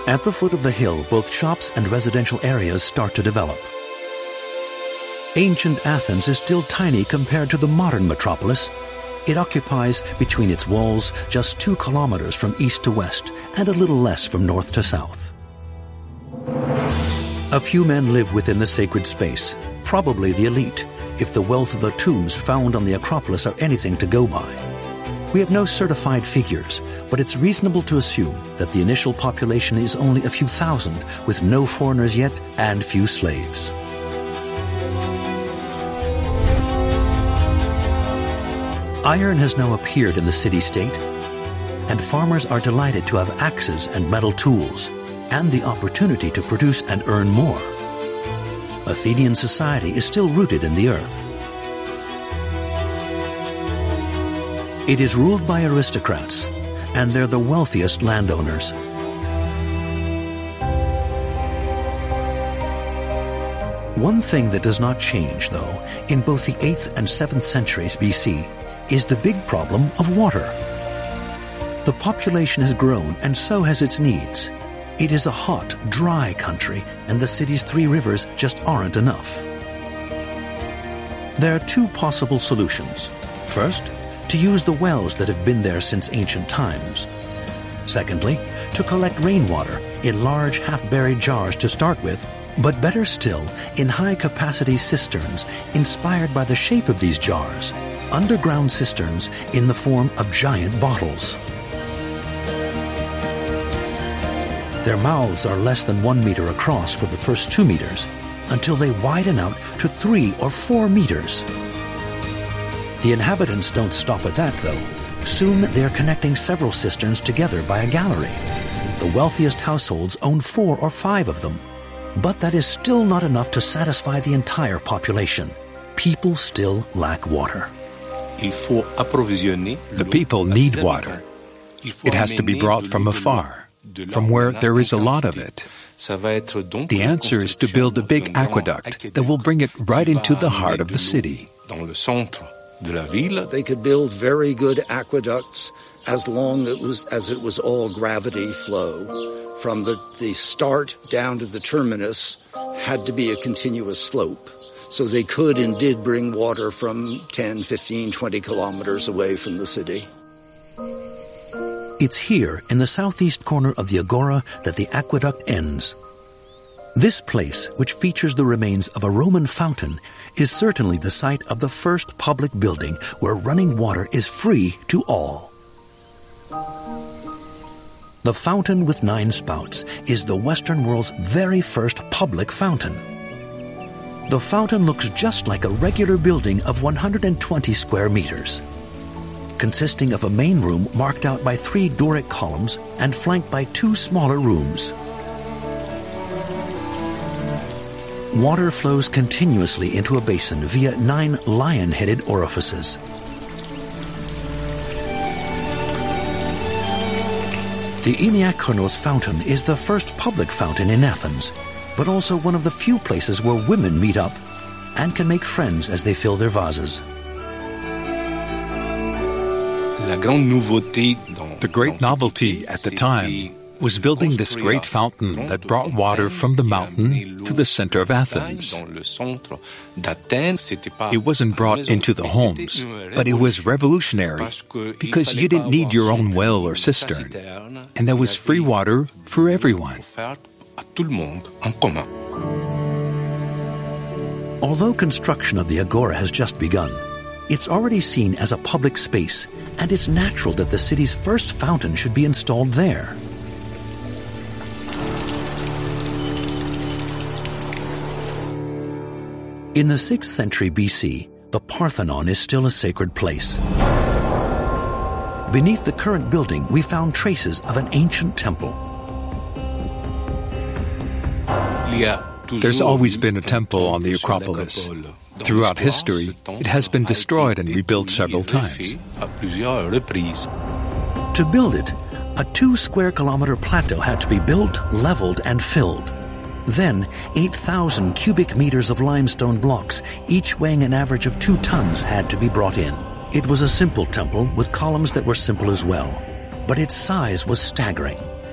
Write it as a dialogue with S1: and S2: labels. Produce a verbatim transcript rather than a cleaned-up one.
S1: At the foot of the hill, both shops and residential areas start to develop. Ancient Athens is still tiny compared to the modern metropolis. It occupies between its walls just two kilometers from east to west and a little less from north to south. A few men live within the sacred space, probably the elite, if the wealth of the tombs found on the Acropolis are anything to go by. We have no certified figures, but it's reasonable to assume that the initial population is only a few thousand, with no foreigners yet and few slaves. Iron has now appeared in the city-state, and farmers are delighted to have axes and metal tools, and the opportunity to produce and earn more. Athenian society is still rooted in the earth. It is ruled by aristocrats, and they're the wealthiest landowners. One thing that does not change, though, in both the eighth and seventh centuries B C, is the big problem of water. The population has grown, and so has its needs. It is a hot, dry country, and the city's three rivers just aren't enough. There are two possible solutions. First, to use the wells that have been there since ancient times. Secondly, to collect rainwater in large half-buried jars to start with, but better still, in high-capacity cisterns inspired by the shape of these jars, underground cisterns in the form of giant bottles. Their mouths are less than one meter across for the first two meters, until they widen out to three or four meters. The inhabitants don't stop at that, though. Soon they're connecting several cisterns together by a gallery. The wealthiest households own four or five of them. But that is still not enough to satisfy the entire population. People still lack water.
S2: The people need water. It has to be brought from afar, from where there is a lot of it. The answer is to build a big aqueduct that will bring it right into the heart of the city.
S3: They could build very good aqueducts as long it was, as it was all gravity flow. From the, the start down to the terminus had to be a continuous slope. So they could and did bring water from ten, fifteen, twenty kilometers away from the city.
S1: It's here in the southeast corner of the Agora that the aqueduct ends. This place, which features the remains of a Roman fountain, is certainly the site of the first public building where running water is free to all. The Fountain with Nine Spouts is the Western world's very first public fountain. The fountain looks just like a regular building of one hundred twenty square meters, consisting of a main room marked out by three Doric columns and flanked by two smaller rooms. Water flows continuously into a basin via nine lion-headed orifices. The Iniakranos fountain is the first public fountain in Athens, but also one of the few places where women meet up and can make friends as they fill their vases.
S2: The great novelty at the time was building this great fountain that brought water from the mountain to the center of Athens. It wasn't brought into the homes, but it was revolutionary because you didn't need your own well or cistern, and there was free water for everyone.
S1: Although construction of the Agora has just begun, it's already seen as a public space, and it's natural that the city's first fountain should be installed there. In the sixth century B C, the Parthenon is still a sacred place. Beneath the current building, we found traces of an ancient temple.
S2: There's always been a temple on the Acropolis. Throughout history, it has been destroyed and rebuilt several times.
S1: To build it, a two square kilometer plateau had to be built, leveled, and filled. Then, eight thousand cubic meters of limestone blocks, each weighing an average of two tons, had to be brought in. It was a simple temple with columns that were simple as well, but its size was staggering.